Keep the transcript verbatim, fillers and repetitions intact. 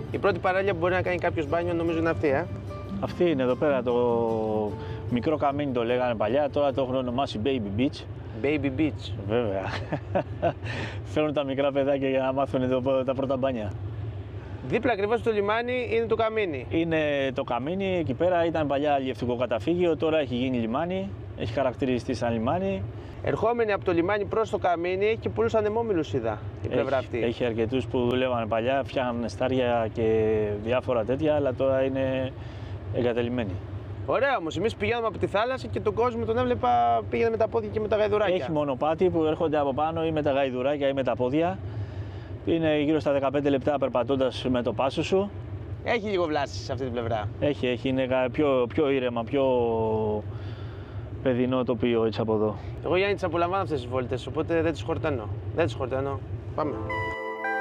Η πρώτη παραλία που μπορεί να κάνει κάποιος μπάνιο νομίζω είναι αυτή, ε. Αυτή είναι εδώ πέρα, το μικρό καμίνι το λέγανε παλιά, τώρα το έχουν ονομάσει Baby Beach. Baby Beach. Βέβαια. Φέρνουν τα μικρά παιδάκια για να μάθουν το, τα πρώτα μπάνια. Δίπλα ακριβώς στο λιμάνι είναι το καμίνι. Είναι το καμίνι, εκεί πέρα ήταν παλιά αλλιευτικό καταφύγιο, τώρα έχει γίνει λιμάνι, έχει χαρακτηριστεί σαν λιμάνι. Ερχόμενοι από το λιμάνι προς το καμίνι έχει και πολλούς ανεμόμυλους, είδα η πλευρά Έχει, αυτή. έχει αρκετούς που δουλεύανε παλιά, φτιάχνανε στάρια και διάφορα τέτοια, αλλά τώρα είναι εγκατελειμμένοι. Ωραία όμως, εμείς πηγαίναμε από τη θάλασσα και τον κόσμο τον έβλεπα πήγαινε με τα πόδια και με τα γαϊδουράκια. Έχει μονοπάτι που έρχονται από πάνω ή με τα γαϊδουράκια ή με τα πόδια. Είναι γύρω στα δεκαπέντε λεπτά περπατώντας με το πάσο σου. Έχει λίγο βλάση σε αυτή την πλευρά. Έχει, έχει, είναι πιο, πιο ήρεμα, πιο παιδινό τοπίο έτσι από εδώ. Εγώ Γιάννη τις απολαμβάνω αυτές τις βόλτες, οπότε δεν τις χορταίνω. Δεν τις χορταίνω. Πάμε.